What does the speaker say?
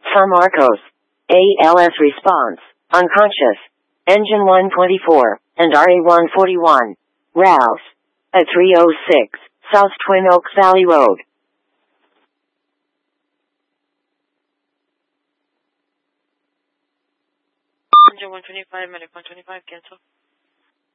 San Marcos. ALS response. Unconscious. Engine 124, and RA-141. Rouse. At 306, South Twin Oaks Valley Road. Engine 125, medic 125, cancel.